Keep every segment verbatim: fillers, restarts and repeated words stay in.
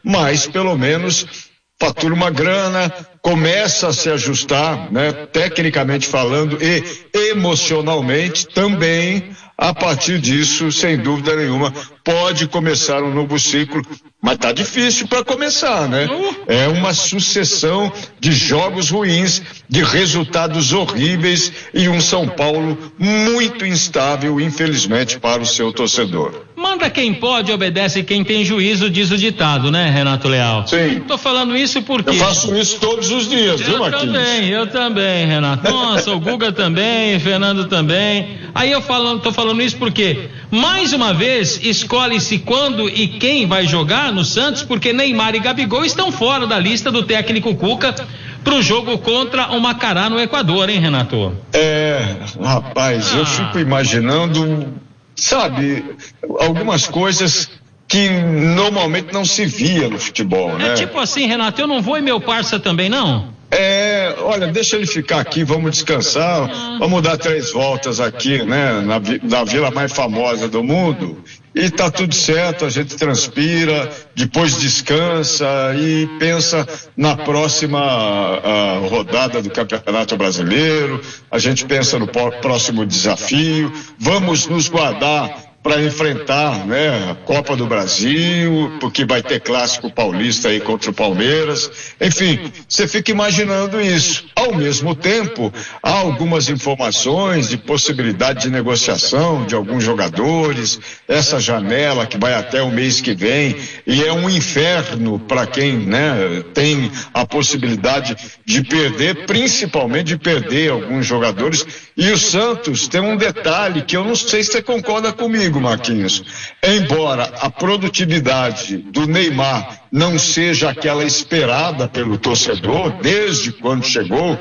mas pelo menos fatura uma grana, começa a se ajustar, né, tecnicamente falando e emocionalmente também. A partir disso, sem dúvida nenhuma, pode começar um novo ciclo, mas tá difícil para começar, né? É uma sucessão de jogos ruins, de resultados horríveis e um São Paulo muito instável, infelizmente, para o seu torcedor. Manda quem pode, obedece quem tem juízo, diz o ditado, né, Renato Leal? Sim. Tô falando isso porque... Eu faço isso todos os dias, viu, Marquinhos? Eu também, eu também, Renato. Nossa, o Guga também, Fernando também. Aí eu falo, tô falando isso porque, mais uma vez, escolhe-se quando e quem vai jogar no Santos, porque Neymar e Gabigol estão fora da lista do técnico Cuca pro jogo contra o Macará no Equador, hein, Renato? É, rapaz, ah. eu fico imaginando, sabe, algumas coisas que normalmente não se via no futebol, né? É tipo assim, Renato, eu não vou e meu parça também não? É, olha, deixa ele ficar aqui, vamos descansar, vamos dar três voltas aqui, né, na, na vila mais famosa do mundo, e tá tudo certo, a gente transpira, depois descansa e pensa na próxima a, rodada do Campeonato Brasileiro, a gente pensa no próximo desafio, vamos nos guardar para enfrentar, né, a Copa do Brasil, porque vai ter clássico paulista aí contra o Palmeiras. Enfim, você fica imaginando isso. Ao mesmo tempo, há algumas informações de possibilidade de negociação de alguns jogadores, essa janela que vai até o mês que vem, e é um inferno para quem, né, tem a possibilidade de perder, principalmente de perder alguns jogadores. E o Santos tem um detalhe que eu não sei se você concorda comigo, Marquinhos. Embora a produtividade do Neymar não seja aquela esperada pelo torcedor desde quando chegou,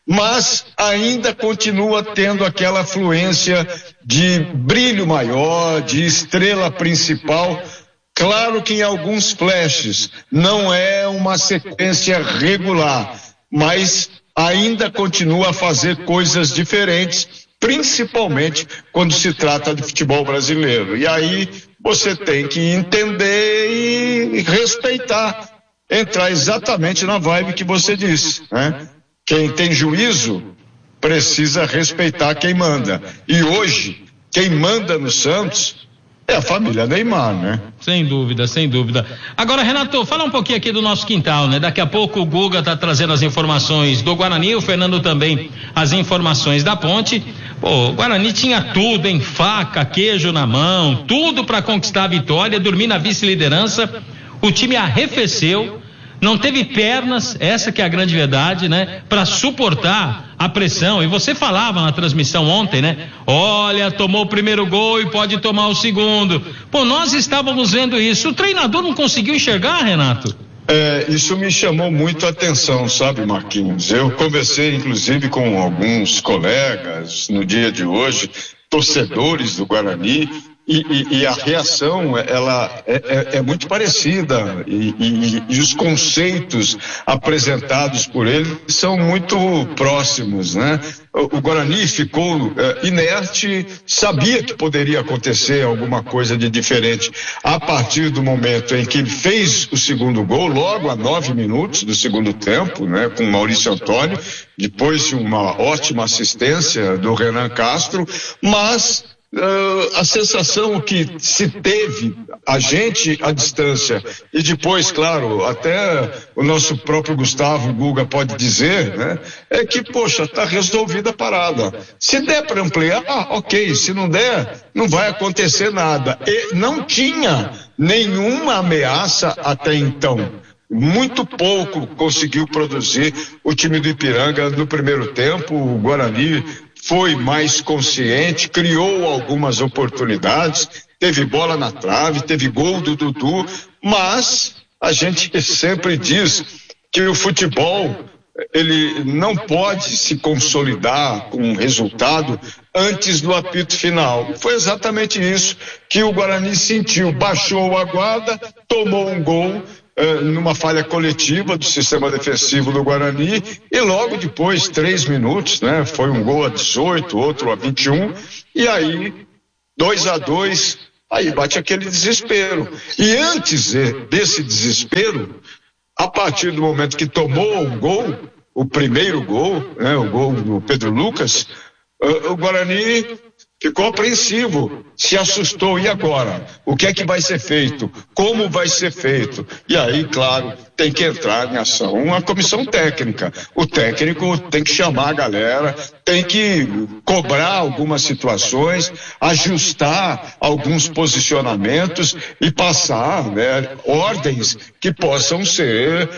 mas ainda continua tendo aquela fluência de brilho maior, de estrela principal. Claro que em alguns flashes não é uma sequência regular, mas ainda continua a fazer coisas diferentes, principalmente quando se trata de futebol brasileiro. E aí você tem que entender e respeitar, entrar exatamente na vibe que você disse, né? Quem tem juízo precisa respeitar quem manda. E hoje, quem manda no Santos é a família Neymar, né? Sem dúvida, sem dúvida. Agora, Renato, fala um pouquinho aqui do nosso quintal, né? Daqui a pouco o Guga tá trazendo as informações do Guarani, o Fernando também as informações da Ponte. Pô, o Guarani tinha tudo, hein? Faca, queijo na mão, tudo para conquistar a vitória, dormir na vice-liderança. O time arrefeceu, não teve pernas, essa que é a grande verdade, né? Para suportar a pressão. E você falava na transmissão ontem, né? Olha, tomou o primeiro gol e pode tomar o segundo. Pô, nós estávamos vendo isso. O treinador não conseguiu enxergar, Renato? É, isso me chamou muito a atenção, sabe, Marquinhos? Eu conversei, inclusive, com alguns colegas no dia de hoje, torcedores do Guarani, e, e, e a reação, ela é, é, é muito parecida, e, e, e os conceitos apresentados por ele são muito próximos, né? O, o Guarani ficou é, inerte, sabia que poderia acontecer alguma coisa de diferente a partir do momento em que fez o segundo gol, logo a nove minutos do segundo tempo, né? Com Maurício Antônio, depois de uma ótima assistência do Renan Castro, mas Uh, a sensação que se teve, a gente à distância, e depois, claro, até o nosso próprio Gustavo Guga pode dizer, né, é que, poxa, está resolvida a parada. Se der para ampliar, ah, ok, se não der, não vai acontecer nada. E não tinha nenhuma ameaça até então. Muito pouco conseguiu produzir o time do Ipiranga no primeiro tempo. O Guarani foi mais consciente, criou algumas oportunidades, teve bola na trave, teve gol do Dudu, mas a gente sempre diz que o futebol, ele não pode se consolidar com um resultado antes do apito final. Foi exatamente isso que o Guarani sentiu, baixou a guarda, tomou um gol, Uh, numa falha coletiva do sistema defensivo do Guarani, e logo depois, três minutos, né? Foi um gol a dezoito, outro a vinte e um, e aí, dois a dois, aí bate aquele desespero. E antes desse desespero, a partir do momento que tomou o gol, o primeiro gol, né, o gol do Pedro Lucas, o Guarani ficou apreensivo, se assustou. E agora? O que é que vai ser feito? Como vai ser feito? E aí, claro, tem que entrar em ação uma comissão técnica. O técnico tem que chamar a galera, tem que cobrar algumas situações, ajustar alguns posicionamentos e passar, né, ordens que possam ser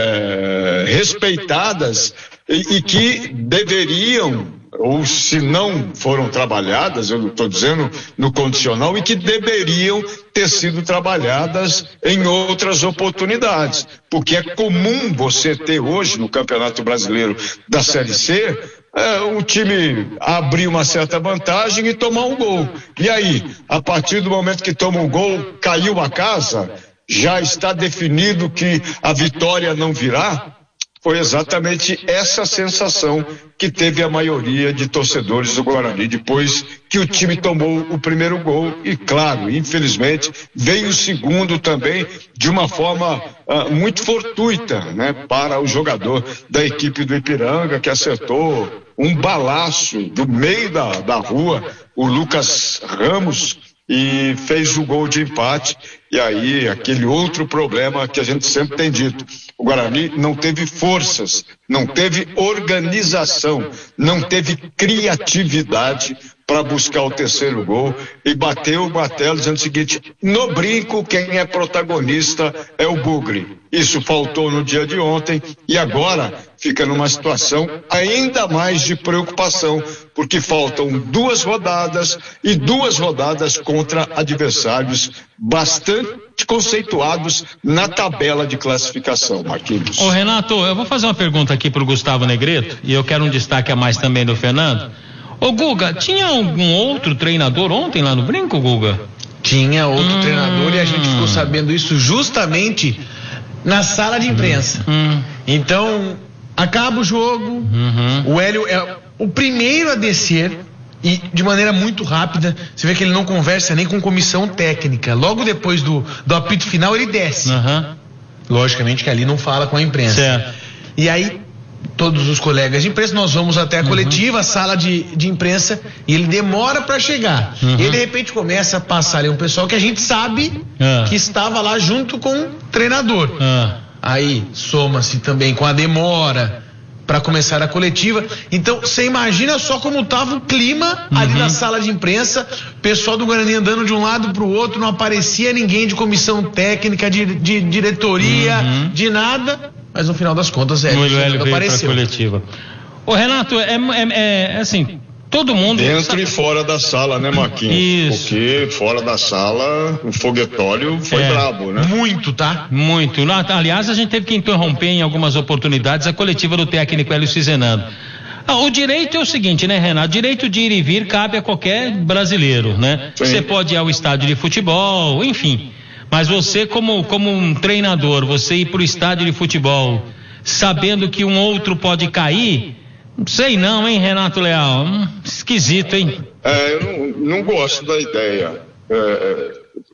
é, respeitadas e, e que deveriam, ou se não foram trabalhadas, eu estou dizendo no condicional, e que deveriam ter sido trabalhadas em outras oportunidades, porque é comum você ter hoje no Campeonato Brasileiro da Série C, é, um time abrir uma certa vantagem e tomar um gol. E aí, a partir do momento que toma um gol, caiu a casa, já está definido que a vitória não virá? Foi exatamente essa sensação que teve a maioria de torcedores do Guarani depois que o time tomou o primeiro gol. E claro, infelizmente, veio o segundo também de uma forma uh, muito fortuita, né, para o jogador da equipe do Ipiranga, que acertou um balaço do meio da, da rua, o Lucas Ramos, e fez o gol de empate. E aí, aquele outro problema que a gente sempre tem dito: o Guarani não teve forças, não teve organização, não teve criatividade para buscar o terceiro gol e bateu o martelo dizendo o seguinte: no brinco, quem é protagonista é o Bugre. Isso faltou no dia de ontem e agora fica numa situação ainda mais de preocupação, porque faltam duas rodadas e duas rodadas contra adversários bastante conceituados na tabela de classificação, Marquinhos. Ô Renato, eu vou fazer uma pergunta aqui pro Gustavo Negreto e eu quero um destaque a mais também do Fernando. Ô Guga, tinha algum outro treinador ontem lá no Brinco, Guga? Tinha outro hum. treinador e a gente ficou sabendo isso justamente na sala de imprensa. Hum. Então, acaba o jogo, uhum. o Hélio é o primeiro a descer e de maneira muito rápida. Você vê que ele não conversa nem com comissão técnica. Logo depois do, do apito final ele desce. Uhum. Logicamente que ali não fala com a imprensa. Certo. E aí todos os colegas de imprensa, nós vamos até a coletiva, uhum. a sala de, de imprensa, e ele demora para chegar. Uhum. E ele, de repente, começa a passar ali um pessoal que a gente sabe uhum. que estava lá junto com o treinador. Uhum. Aí soma-se também com a demora para começar a coletiva. Então, você imagina só como estava o clima uhum. ali na sala de imprensa, pessoal do Guarani andando de um lado para o outro, não aparecia ninguém de comissão técnica, de, de diretoria, uhum. de nada. Mas no final das contas, é, o Hélio veio para a coletiva. Ô Renato, é, é, é assim, todo mundo... Dentro sabe... e fora da sala, né, Marquinhos? Isso. Porque fora da sala, o foguetório foi é. brabo, né? Muito, tá? Muito. Aliás, a gente teve que interromper em algumas oportunidades a coletiva do técnico Hélio Cizenando. Ah, o direito é o seguinte, né, Renato? Direito de ir e vir cabe a qualquer brasileiro, né? Sim. Você pode ir ao estádio de futebol, enfim... Mas você, como, como um treinador, você ir para o estádio de futebol sabendo que um outro pode cair, não sei não, hein, Renato Leal? Hum, esquisito, hein? É, eu não, não gosto da ideia. É,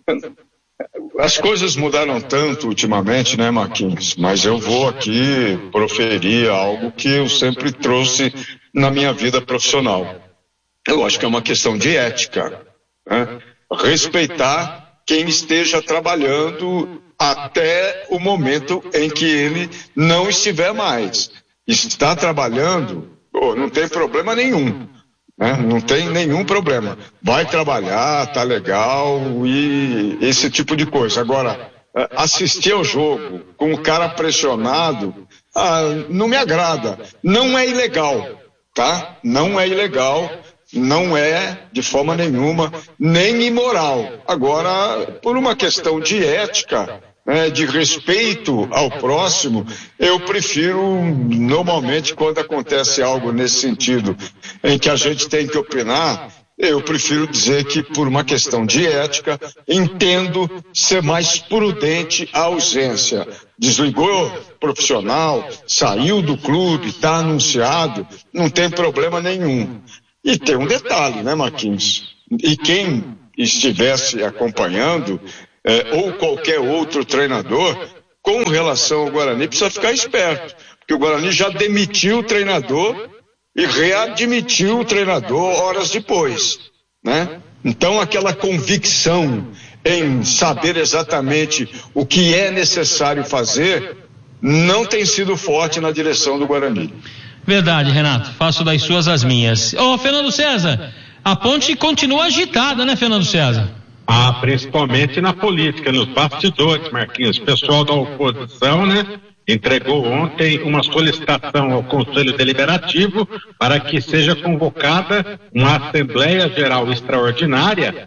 as coisas mudaram tanto ultimamente, né, Marquinhos? Mas eu vou aqui proferir algo que eu sempre trouxe na minha vida profissional. Eu acho que é uma questão de ética, né? Respeitar quem esteja trabalhando até o momento em que ele não estiver mais. Está trabalhando, oh, não tem problema nenhum, né? Não tem nenhum problema. Vai trabalhar, tá legal e esse tipo de coisa. Agora, assistir ao jogo com o cara pressionado, ah, não me agrada. Não é ilegal, tá? Não é ilegal. Não é, de forma nenhuma, nem imoral. Agora, por uma questão de ética, né, de respeito ao próximo, eu prefiro, normalmente, quando acontece algo nesse sentido, em que a gente tem que opinar, eu prefiro dizer que, por uma questão de ética, entendo ser mais prudente a ausência. Desligou profissional, saiu do clube, está anunciado, não tem problema nenhum. E tem um detalhe, né, Marquinhos? e quem estivesse acompanhando, é, ou qualquer outro treinador, com relação ao Guarani, precisa ficar esperto, porque o Guarani já demitiu o treinador e readmitiu o treinador horas depois, né? Então, aquela convicção em saber exatamente o que é necessário fazer não tem sido forte na direção do Guarani. Verdade, Renato, faço das suas as minhas. Ô, Fernando César, a ponte continua agitada, né, Fernando César? Ah, principalmente na política, nos bastidores, Marquinhos. O pessoal da oposição, né, entregou ontem uma solicitação ao Conselho Deliberativo para que seja convocada uma Assembleia Geral Extraordinária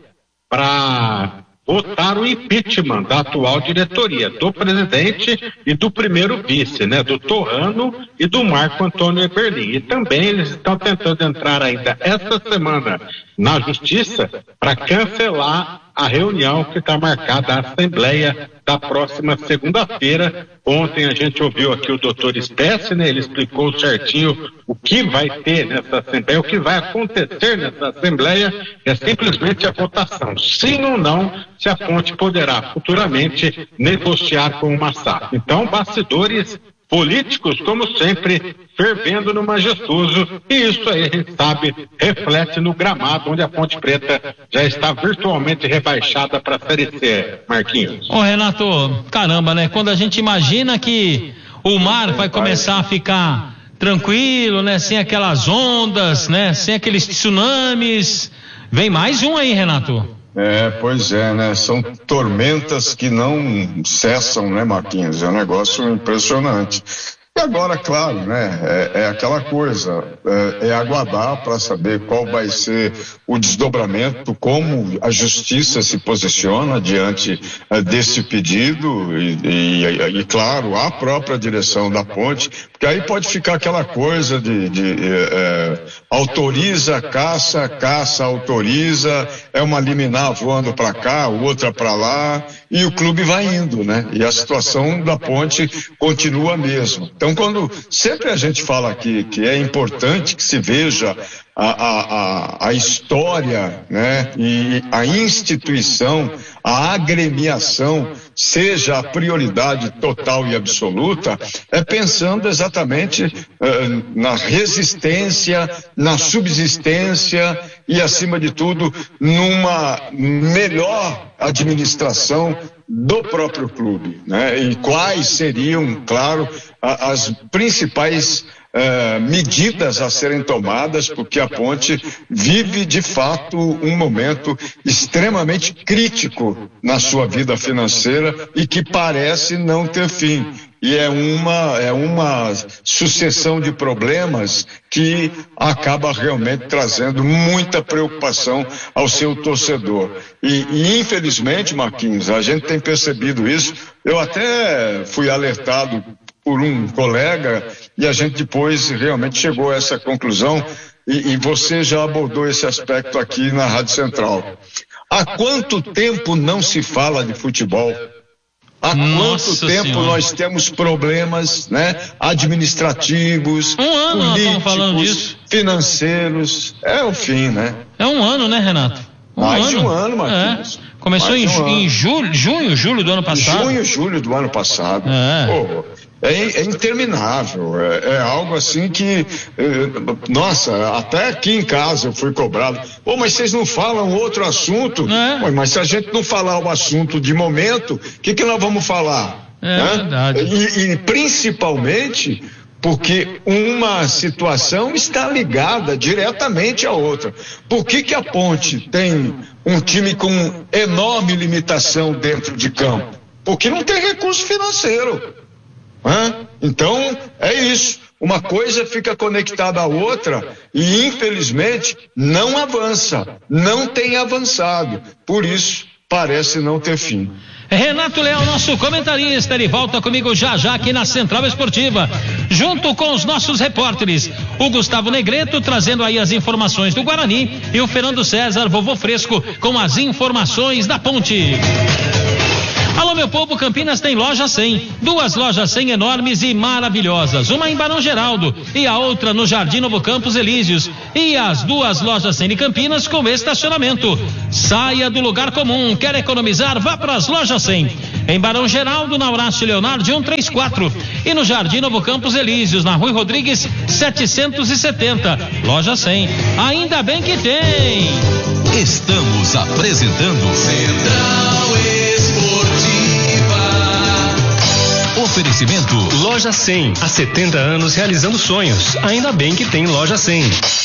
para votar o impeachment da atual diretoria, do presidente e do primeiro vice, né, do Torrano e do Marco Antônio Eberlin. E também eles estão tentando entrar ainda esta semana na Justiça para cancelar a reunião que está marcada, a Assembleia da próxima segunda-feira. Ontem a gente ouviu aqui o doutor Spesse, né? Ele explicou certinho o que vai ter nessa Assembleia, o que vai acontecer nessa Assembleia, é simplesmente a votação. Sim ou não, se a ponte poderá futuramente negociar com o Massaf. Então, bastidores políticos, como sempre, fervendo no majestoso, e isso aí a gente sabe, reflete no gramado, onde a Ponte Preta já está virtualmente rebaixada para a Série C, Marquinhos. Ô Renato, caramba, né? Quando a gente imagina que o mar vai começar a ficar tranquilo, né? Sem aquelas ondas, né? Sem aqueles tsunamis, vem mais um aí, Renato. É, pois é, né? São tormentas que não cessam, né, Marquinhos? É um negócio impressionante. E agora, claro, né, é, é aquela coisa, é, é aguardar para saber qual vai ser o desdobramento, como a justiça se posiciona diante é, desse pedido e, e, e, claro, a própria direção da ponte, porque aí pode ficar aquela coisa de, de é, autoriza, caça, caça, autoriza, é uma liminar voando para cá, outra para lá, e o clube vai indo, né? E a situação da ponte continua a mesma. Então, quando sempre a gente fala aqui que é importante que se veja a, a, a, a história, né, e a instituição, a agremiação seja a prioridade total e absoluta, é pensando exatamente uh, na resistência, na subsistência e, acima de tudo, numa melhor administração do próprio clube, né? E quais seriam, claro, a, as principais uh, medidas a serem tomadas, porque a ponte vive de fato um momento extremamente crítico na sua vida financeira e que parece não ter fim. E é uma, é uma sucessão de problemas que acaba realmente trazendo muita preocupação ao seu torcedor. E, e infelizmente, Marquinhos, a gente tem percebido isso. Eu até fui alertado por um colega e a gente depois realmente chegou a essa conclusão e, e você já abordou esse aspecto aqui na Rádio Central. Há quanto tempo não se fala de futebol? Há Nossa quanto tempo Senhora. nós temos problemas, né, administrativos, Um ano nós estamos falando políticos, disso. financeiros? É o fim, né? É um ano, né, Renato? Um Mais ano. de um ano, Marquinhos. É. Começou Mais em, de um ju- ano. em julho, junho, julho do ano passado. Junho, julho do ano passado. É. Pô, é, é interminável, é, é algo assim que, é, nossa, até aqui em casa eu fui cobrado. Pô, mas vocês não falam outro assunto? É. Pô, mas se a gente não falar o assunto de momento, o que que nós vamos falar? É né? verdade. E, e principalmente porque uma situação está ligada diretamente à outra. Por que que a Ponte tem um time com enorme limitação dentro de campo? Porque não tem recurso financeiro. Né? Então, é isso. Uma coisa fica conectada à outra e, infelizmente, não avança. Não tem avançado. Por isso, parece não ter fim. Renato Leal, nosso comentarista, ele volta comigo já já aqui na Central Esportiva, junto com os nossos repórteres, o Gustavo Negreto trazendo aí as informações do Guarani e o Fernando César, vovô Fresco, com as informações da Ponte. Alô, meu povo, Campinas tem loja cem. Duas lojas cem enormes e maravilhosas. Uma em Barão Geraldo e a outra no Jardim Novo Campos Elíseos. E as duas lojas cem de Campinas com estacionamento. Saia do lugar comum. Quer economizar? Vá para as lojas cem. Em Barão Geraldo, na Horácio Leonardo cento e trinta e quatro. E no Jardim Novo Campos Elíseos, na Rui Rodrigues setecentos e setenta. Loja cem. Ainda bem que tem. Estamos apresentando Central Esportiva. Oferecimento Loja cem. Há setenta anos realizando sonhos. Ainda bem que tem Loja cem.